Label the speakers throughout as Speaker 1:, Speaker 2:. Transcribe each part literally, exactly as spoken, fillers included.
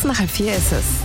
Speaker 1: Kurz nach halb vier ist es.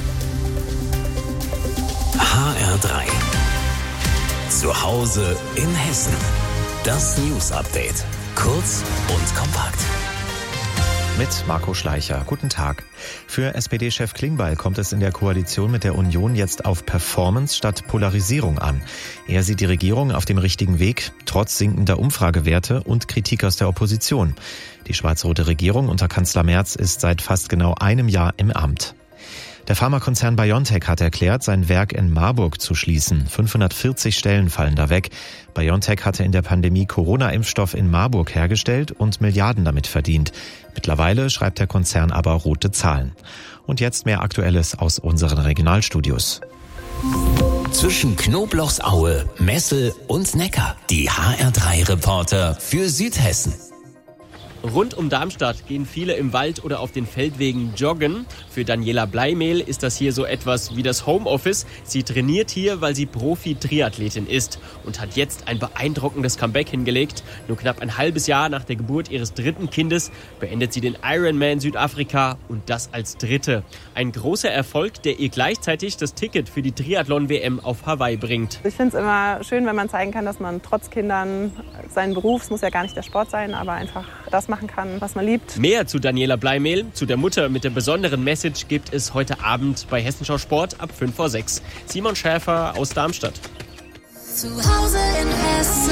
Speaker 2: H R drei. Zu Hause in Hessen. Das News Update. Kurz und kompakt.
Speaker 3: Mit Marco Schleicher. Guten Tag. Für S P D-Chef Klingbeil kommt es in der Koalition mit der Union jetzt auf Performance statt Polarisierung an. Er sieht die Regierung auf dem richtigen Weg, trotz sinkender Umfragewerte und Kritik aus der Opposition. Die schwarz-rote Regierung unter Kanzler Merz ist seit fast genau einem Jahr im Amt. Der Pharmakonzern BioNTech hat erklärt, sein Werk in Marburg zu schließen. fünfhundertvierzig Stellen fallen da weg. BioNTech hatte in der Pandemie Corona-Impfstoff in Marburg hergestellt und Milliarden damit verdient. Mittlerweile schreibt der Konzern aber rote Zahlen. Und jetzt mehr Aktuelles aus unseren Regionalstudios.
Speaker 2: Zwischen Knoblauchsaue, Messel und Neckar. Die H R drei Reporter für Südhessen.
Speaker 4: Rund um Darmstadt gehen viele im Wald oder auf den Feldwegen joggen. Für Daniela Bleimehl ist das hier so etwas wie das Homeoffice. Sie trainiert hier, weil sie Profi-Triathletin ist und hat jetzt ein beeindruckendes Comeback hingelegt. Nur knapp ein halbes Jahr nach der Geburt ihres dritten Kindes beendet sie den Ironman Südafrika und das als Dritte. Ein großer Erfolg, der ihr gleichzeitig das Ticket für die Triathlon-W M auf Hawaii bringt.
Speaker 5: Ich finde es immer schön, wenn man zeigen kann, dass man trotz Kindern seinen Beruf, es muss ja gar nicht der Sport sein, aber einfach das machen kann, was man liebt.
Speaker 4: Mehr zu Daniela Bleimehl, zu der Mutter mit der besonderen Message, gibt es heute Abend bei Hessenschau Sport ab fünf vor sechs. Simon Schäfer aus Darmstadt.
Speaker 6: Zu Hause in Hessen.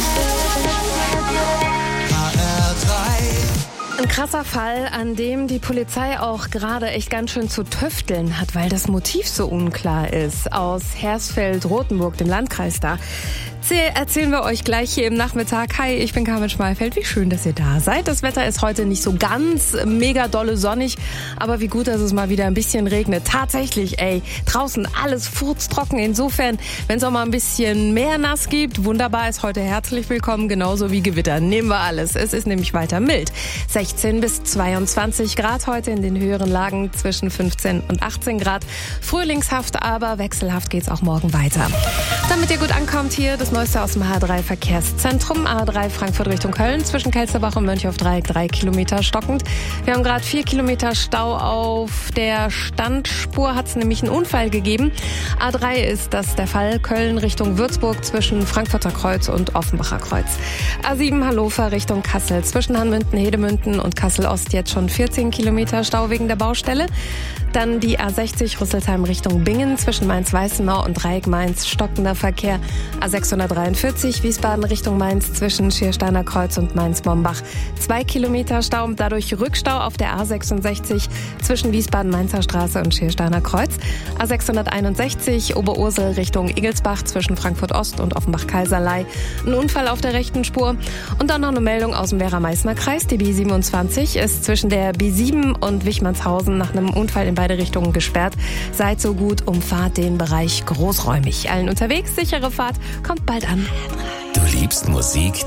Speaker 6: H R drei.
Speaker 1: Ein krasser Fall, an dem die Polizei auch gerade echt ganz schön zu tüfteln hat, weil das Motiv so unklar ist. Aus Hersfeld-Rotenburg, dem Landkreis da. Erzählen wir euch gleich hier im Nachmittag. Hi, ich bin Carmen Schmalfeld. Wie schön, dass ihr da seid. Das Wetter ist heute nicht so ganz mega dolle sonnig, aber wie gut, dass es mal wieder ein bisschen regnet. Tatsächlich, ey, draußen alles furztrocken. Insofern, wenn es auch mal ein bisschen mehr nass gibt, wunderbar, ist heute herzlich willkommen, genauso wie Gewitter. Nehmen wir alles. Es ist nämlich weiter mild. sechzehn bis zweiundzwanzig Grad heute, in den höheren Lagen zwischen fünfzehn und achtzehn Grad. Frühlingshaft, aber wechselhaft geht's auch morgen weiter. Damit ihr gut ankommt hier, das Neueste aus dem H drei Verkehrszentrum. A drei Frankfurt Richtung Köln, zwischen Kelsterbach und Mönchhofdreieck drei Kilometer stockend. Wir haben gerade vier Kilometer Stau auf der Standspur, hat es nämlich einen Unfall gegeben. A drei ist das der Fall, Köln Richtung Würzburg zwischen Frankfurter Kreuz und Offenbacher Kreuz. A sieben Hannover Richtung Kassel, zwischen Hanmünden, Hedemünden und Kassel-Ost jetzt schon vierzehn Kilometer Stau wegen der Baustelle. Dann die A sechzig Rüsselsheim Richtung Bingen, zwischen Mainz-Weißenau und Dreieck-Mainz stockender Verkehr. A sechshundertdreiundvierzig Wiesbaden Richtung Mainz, zwischen Schiersteiner Kreuz und Mainz-Mombach. Zwei Kilometer Stau, dadurch Rückstau auf der A sechsundsechzig zwischen Wiesbaden-Mainzer Straße und Schiersteiner Kreuz. A sechshunderteinundsechzig Oberursel Richtung Igelsbach, zwischen Frankfurt-Ost und Offenbach-Kaiserlei. Ein Unfall auf der rechten Spur. Und dann noch eine Meldung aus dem Werra-Meißner Kreis. Die B siebenundzwanzig ist zwischen der B sieben und Wichmannshausen nach einem Unfall in beide Richtungen gesperrt. Seid so gut, umfahrt den Bereich großräumig. Allen unterwegs, sichere Fahrt, kommt bald an.
Speaker 2: Du liebst Musik,